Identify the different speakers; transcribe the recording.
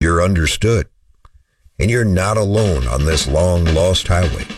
Speaker 1: you're understood. And you're not alone on this long lost highway.